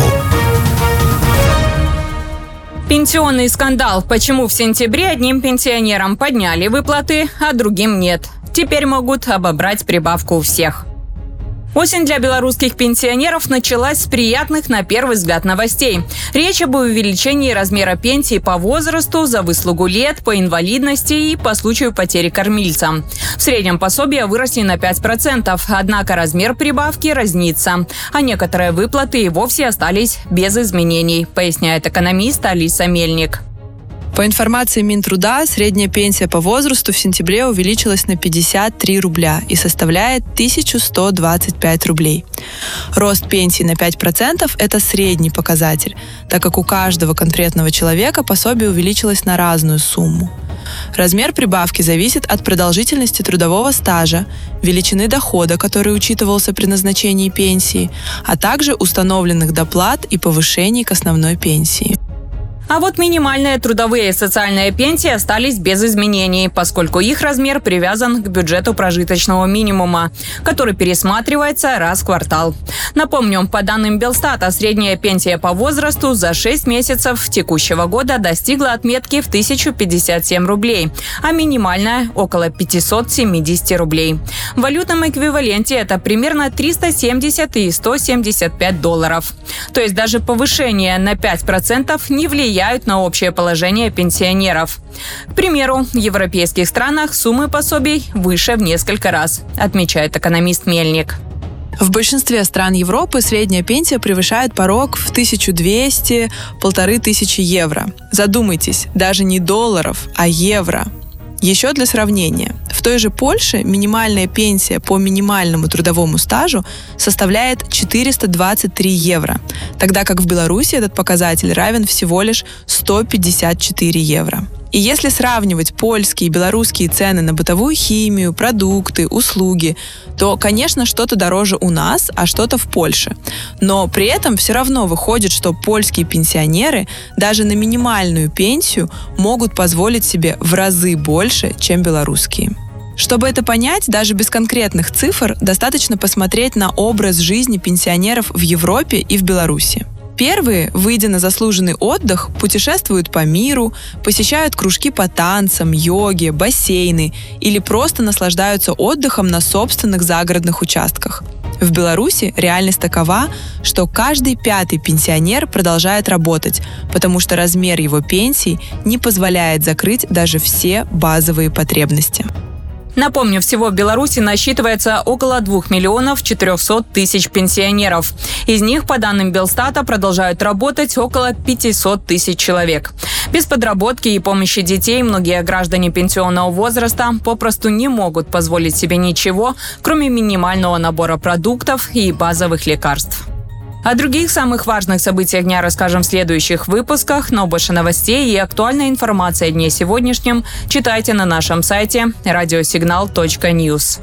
Пенсионный скандал. Почему в сентябре одним пенсионерам подняли выплаты, а другим нет? Теперь могут обобрать прибавку у всех. Осень для белорусских пенсионеров началась с приятных на первый взгляд новостей. Речь об увеличении размера пенсии по возрасту, за выслугу лет, по инвалидности и по случаю потери кормильца. В среднем пособия выросли на пять процентов, однако размер прибавки разнится, а некоторые выплаты и вовсе остались без изменений, поясняет экономист Алиса Мельник. По информации Минтруда, средняя пенсия по возрасту в сентябре увеличилась на пятьдесят три рубля и составляет тысяча сто двадцать пять рублей. Рост пенсии на пять процентов – это средний показатель, так как у каждого конкретного человека пособие увеличилось на разную сумму. Размер прибавки зависит от продолжительности трудового стажа, величины дохода, который учитывался при назначении пенсии, а также установленных доплат и повышений к основной пенсии. А вот минимальные трудовые и социальные пенсии остались без изменений, поскольку их размер привязан к бюджету прожиточного минимума, который пересматривается раз в квартал. Напомню, по данным Белстата, средняя пенсия по возрасту за шесть месяцев текущего года достигла отметки в тысячу пятьдесят семь рублей, а минимальная – около пятьсот семьдесят рублей. В валютном эквиваленте это примерно триста семьдесят и сто семьдесят пять долларов. То есть даже повышение на пять процентов не влияет влияют на общее положение пенсионеров. К примеру, в европейских странах суммы пособий выше в несколько раз, отмечает экономист Мельник. В большинстве стран Европы средняя пенсия превышает порог в тысячу двести - полторы тысячи евро. Задумайтесь, даже не долларов, а евро. Еще для сравнения, в той же Польше минимальная пенсия по минимальному трудовому стажу составляет четыреста двадцать три евро, тогда как в Беларуси этот показатель равен всего лишь сто пятьдесят четыре евро. И если сравнивать польские и белорусские цены на бытовую химию, продукты, услуги, то, конечно, что-то дороже у нас, а что-то в Польше. Но при этом все равно выходит, что польские пенсионеры даже на минимальную пенсию могут позволить себе в разы больше, чем белорусские. Чтобы это понять, даже без конкретных цифр, достаточно посмотреть на образ жизни пенсионеров в Европе и в Беларуси. Первые, выйдя на заслуженный отдых, путешествуют по миру, посещают кружки по танцам, йоге, бассейны или просто наслаждаются отдыхом на собственных загородных участках. В Беларуси реальность такова, что каждый пятый пенсионер продолжает работать, потому что размер его пенсии не позволяет закрыть даже все базовые потребности. Напомню, всего в Беларуси насчитывается около двух миллионов четырехсот тысяч пенсионеров. Из них, по данным Белстата, продолжают работать около пятьсот тысяч человек. Без подработки и помощи детей многие граждане пенсионного возраста попросту не могут позволить себе ничего, кроме минимального набора продуктов и базовых лекарств. О других самых важных событиях дня расскажем в следующих выпусках, но больше новостей и актуальной информации о дне сегодняшнем читайте на нашем сайте радиосигнал точка ньюс.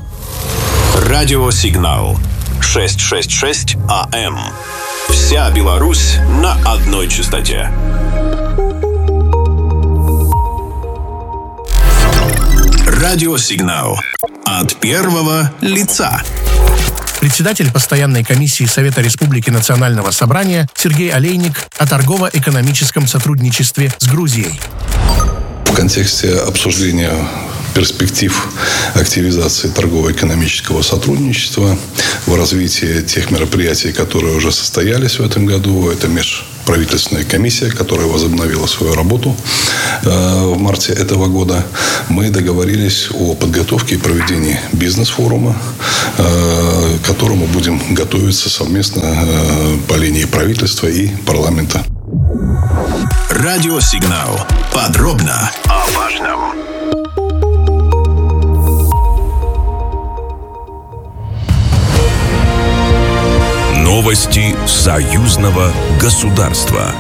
Радиосигнал шестьсот шестьдесят шесть АМ. Вся Беларусь на одной частоте. Радиосигнал от первого лица. председатель постоянной комиссии Совета Республики Национального собрания Сергей Олейник о торгово-экономическом сотрудничестве с Грузией. В контексте обсуждения перспектив активизации торгово-экономического сотрудничества в развитии тех мероприятий, которые уже состоялись в этом году. Это межправительственная комиссия, которая возобновила свою работу в марте этого года. Мы договорились о подготовке и проведении бизнес-форума, к которому будем готовиться совместно по линии правительства и парламента. Радиосигнал. Подробно о важном. Новости союзного государства.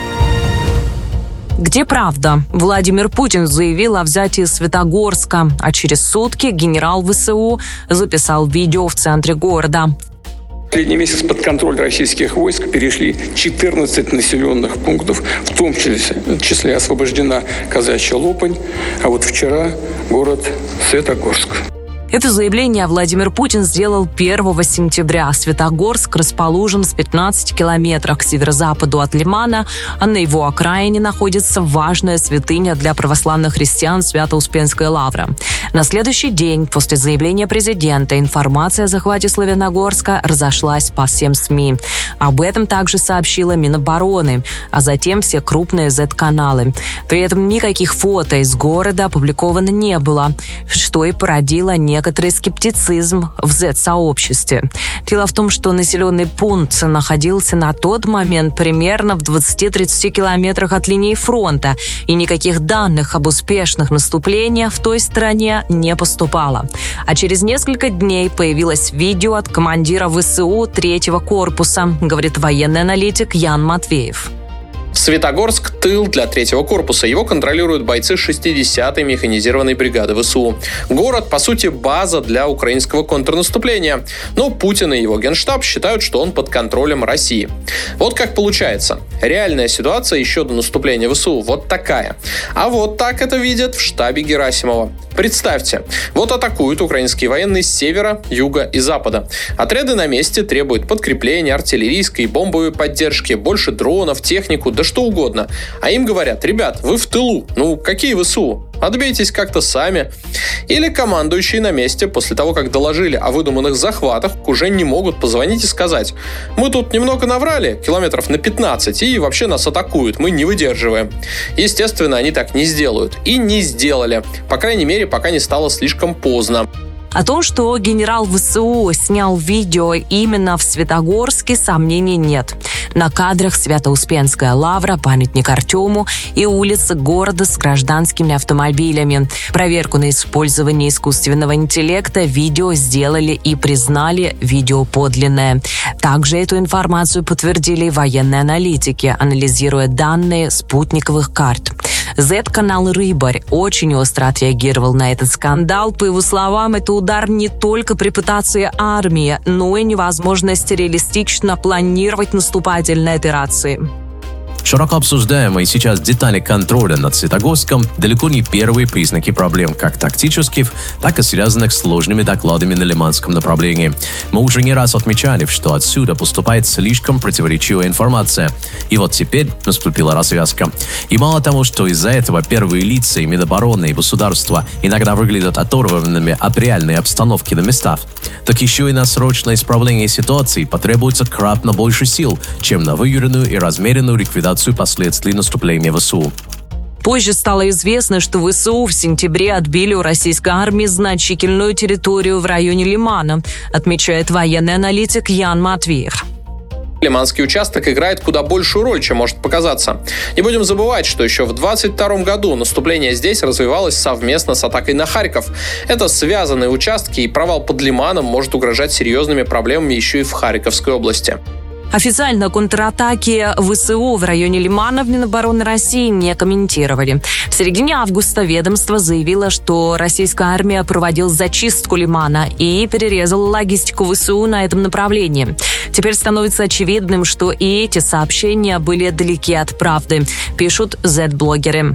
Где правда? Владимир Путин заявил о взятии Светогорска, а через сутки генерал ВСУ записал видео в центре города. Последний месяц под контроль российских войск перешли четырнадцать населенных пунктов, в том числе, числе освобождена Казачья Лопань, а вот вчера город Светогорск. Это заявление Владимир Путин сделал первого сентября. Светогорск расположен в пятнадцати километрах к северо-западу от Лимана, а на его окраине находится важная святыня для православных христиан Свято-Успенская лавра. На следующий день после заявления президента информация о захвате Славяногорска разошлась по всем СМИ. Об этом также сообщила Минобороны, а затем все крупные зет-каналы. При этом никаких фото из города опубликовано не было, что и породило некоторые Некоторый скептицизм в зет-сообществе. Дело в том, что населенный пункт находился на тот момент примерно в двадцати-тридцати километрах от линии фронта, и никаких данных об успешных наступлениях в той стране не поступало. А через несколько дней появилось видео от командира ВСУ третьего корпуса, говорит военный аналитик Ян Матвеев. Светогорск – тыл для третьего корпуса. Его контролируют бойцы шестидесятой механизированной бригады ВСУ. Город, по сути, база для украинского контрнаступления. Но Путин и его генштаб считают, что он под контролем России. Вот как получается. Реальная ситуация еще до наступления ВСУ вот такая. А вот так это видят в штабе Герасимова. Представьте, вот атакуют украинские военные с севера, юга и запада. Отряды на месте требуют подкрепления, артиллерийской и бомбовой поддержки, больше дронов, технику, да что угодно. А им говорят: ребят, вы в тылу, ну какие ВСУ? Отбейтесь как-то сами. Или командующие на месте после того, как доложили о выдуманных захватах, уже не могут позвонить и сказать: мы тут немного наврали, километров на пятнадцать, и вообще нас атакуют, мы не выдерживаем. Естественно, они так не сделают. И не сделали. По крайней мере, пока не стало слишком поздно. О том, что генерал ВСУ снял видео именно в Светогорске, сомнений нет. На кадрах Свято-Успенская лавра, памятник Артему и улицы города с гражданскими автомобилями. Проверку на использование искусственного интеллекта видео сделали и признали видео подлинное. Также эту информацию подтвердили военные аналитики, анализируя данные спутниковых карт. зет-канал «Рыбарь» очень остро отреагировал на этот скандал. По его словам, это удар не только по репутации армии, но и невозможность реалистично планировать наступательные операции. Широко обсуждаемые сейчас детали контроля над Светогорском далеко не первые признаки проблем, как тактических, так и связанных с сложными докладами на Лиманском направлении. Мы уже не раз отмечали, что отсюда поступает слишком противоречивая информация. И вот теперь наступила развязка. И мало того, что из-за этого первые лица и Минобороны, и государства иногда выглядят оторванными от реальной обстановки на местах, так еще и на срочное исправление ситуации потребуется кратно больше сил, чем на выверенную и размеренную ликвидацию последствий наступления ВСУ. Позже стало известно, что ВСУ в сентябре отбили у российской армии значительную территорию в районе Лимана, отмечает военный аналитик Ян Матвеев. Лиманский участок играет куда большую роль, чем может показаться. Не будем забывать, что еще в двадцать втором году наступление здесь развивалось совместно с атакой на Харьков. Это связанные участки, и провал под Лиманом может угрожать серьезными проблемами еще и в Харьковской области. Официально контратаки ВСУ в районе Лимана в Минобороны России не комментировали. В середине августа ведомство заявило, что российская армия проводила зачистку Лимана и перерезала логистику ВСУ на этом направлении. Теперь становится очевидным, что и эти сообщения были далеки от правды, пишут зет-блогеры.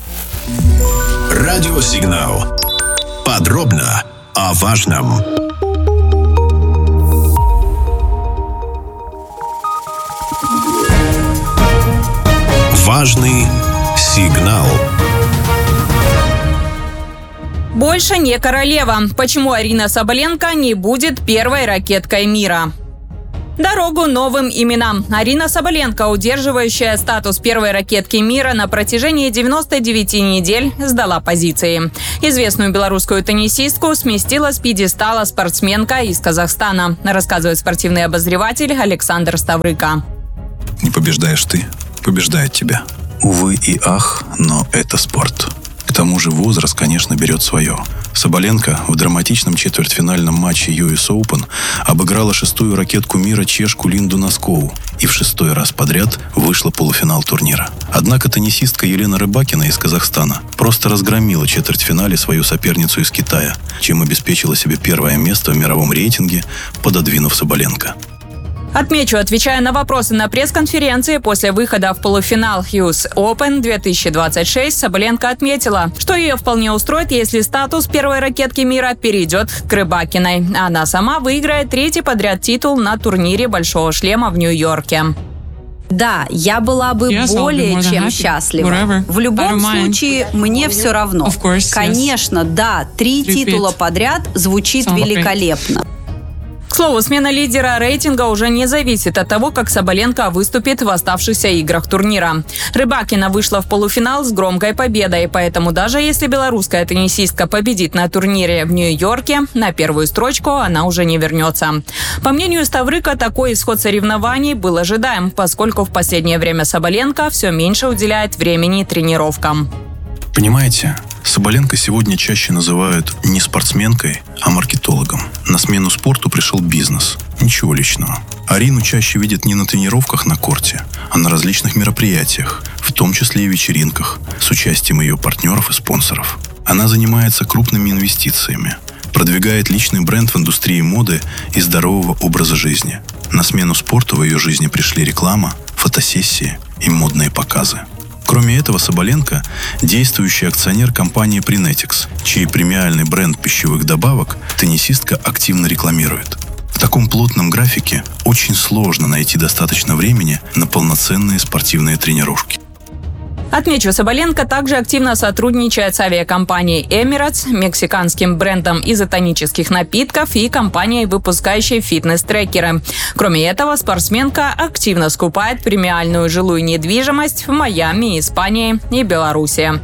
Радиосигнал. Подробно о важном. Важный сигнал. Больше не королева. Почему Арина Соболенко не будет первой ракеткой мира? Дорогу новым именам. Арина Соболенко, удерживающая статус первой ракетки мира на протяжении девяноста девяти недель, сдала позиции. Известную белорусскую теннисистку сместила с пьедестала спортсменка из Казахстана, рассказывает спортивный обозреватель Александр Ставрыка. Не побеждаешь ты, побеждает тебя. Увы и ах, но это спорт. К тому же возраст, конечно, берет свое. Соболенко в драматичном четвертьфинальном матче ю эс Open обыграла шестую ракетку мира чешку Линду Носкоу и в шестой раз подряд вышла в полуфинал турнира. Однако теннисистка Елена Рыбакина из Казахстана просто разгромила в четвертьфинале свою соперницу из Китая, чем обеспечила себе первое место в мировом рейтинге, пододвинув Соболенко. Отмечу, отвечая на вопросы на пресс-конференции после выхода в полуфинал ю эс Open две тысячи двадцать шесть, Соболенко отметила, что ее вполне устроит, если статус первой ракетки мира перейдет к Рыбакиной. Она сама выиграет третий подряд титул на турнире «Большого шлема» в Нью-Йорке. Да, я была бы yes, более чем счастлива. Whatever. В любом случае, мне все равно. Course, Конечно, yes. да, три Repeat. титула подряд звучит Some великолепно. К слову, смена лидера рейтинга уже не зависит от того, как Соболенко выступит в оставшихся играх турнира. Рыбакина вышла в полуфинал с громкой победой, поэтому даже если белорусская теннисистка победит на турнире в Нью-Йорке, на первую строчку она уже не вернется. По мнению Ставрыка, такой исход соревнований был ожидаем, поскольку в последнее время Соболенко все меньше уделяет времени тренировкам. Понимаете, Соболенко сегодня чаще называют не спортсменкой, а маркетологом. На смену спорту пришел бизнес. Ничего личного. Арину чаще видят не на тренировках на корте, а на различных мероприятиях, в том числе и вечеринках, с участием ее партнеров и спонсоров. Она занимается крупными инвестициями, продвигает личный бренд в индустрии моды и здорового образа жизни. На смену спорту в ее жизни пришли реклама, фотосессии и модные показы. Кроме этого, Соболенко – действующий акционер компании Prenetics, чей премиальный бренд пищевых добавок теннисистка активно рекламирует. В таком плотном графике очень сложно найти достаточно времени на полноценные спортивные тренировки. Отмечу, Соболенко также активно сотрудничает с авиакомпанией Emirates, мексиканским брендом изотонических напитков и компанией, выпускающей фитнес-трекеры. Кроме этого, спортсменка активно скупает премиальную жилую недвижимость в Майами, Испании и Беларуси.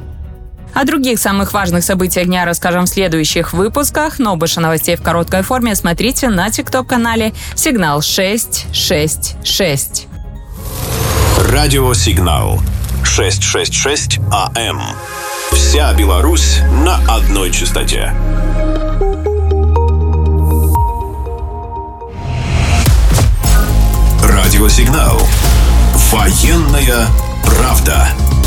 О других самых важных событиях дня расскажем в следующих выпусках, но больше новостей в короткой форме смотрите на тикток-канале «Сигнал шесть шесть шесть». Радиосигнал шестьсот шестьдесят шесть АМ. Вся Беларусь на одной частоте. Радиосигнал. Военная правда.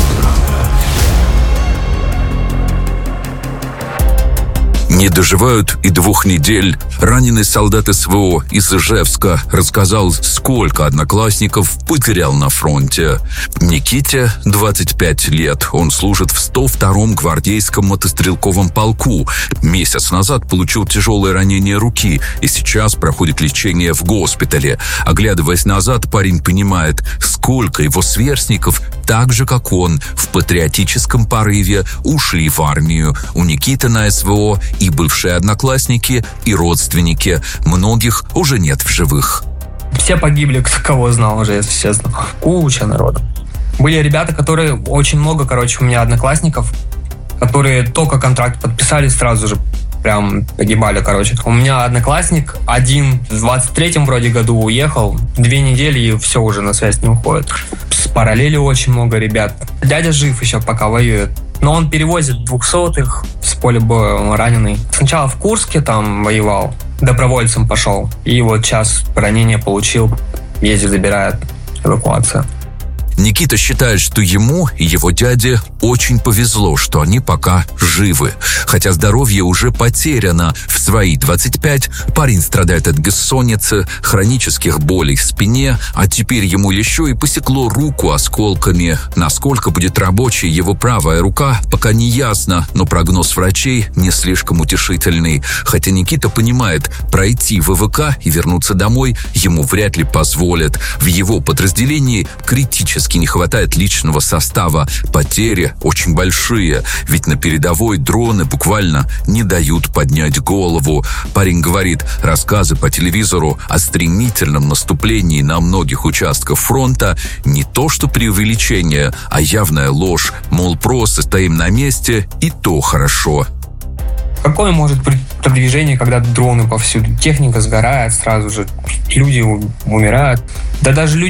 Не доживают и двух недель. Раненый солдат эс вэ о из Ижевска рассказал, сколько одноклассников потерял на фронте. Никите двадцать пять лет. Он служит в сто втором гвардейском мотострелковом полку. Месяц назад получил тяжелое ранение руки и сейчас проходит лечение в госпитале. Оглядываясь назад, парень понимает, сколько его сверстников, так же как он, в патриотическом порыве ушли в армию. У Никиты на эс вэ о и бывшие одноклассники, и родственники. Многих уже нет в живых. Все погибли, кто кого знал уже, если честно. Куча народу. Были ребята, которые... Очень много, короче, у меня одноклассников, которые только контракт подписали, сразу же прям погибали, короче. У меня одноклассник один в двадцать третьем вроде году уехал. Две недели и все, уже на связь не уходит. С параллели очень много ребят. Дядя жив еще, пока воюет. Но он перевозит двухсотых с поля боя, он раненый. Сначала в Курске там воевал, добровольцем пошел. И вот сейчас ранение получил, ездит, забирает, эвакуация. Никита считает, что ему и его дяде очень повезло, что они пока живы. Хотя здоровье уже потеряно. В свои двадцать пять парень страдает от бессонницы, хронических болей в спине, а теперь ему еще и посекло руку осколками. Насколько будет рабочей его правая рука, пока не ясно, но прогноз врачей не слишком утешительный. Хотя Никита понимает, пройти вэ вэ ка и вернуться домой ему вряд ли позволят. В его подразделении критически техники, не хватает личного состава. Потери очень большие, ведь на передовой дроны буквально не дают поднять голову. Парень говорит, рассказы по телевизору о стремительном наступлении на многих участках фронта не то что преувеличение, а явная ложь. Мол, просто стоим на месте, и то хорошо. Какое может быть продвижение, когда дроны повсюду? Техника сгорает сразу же, люди умирают. Да даже люди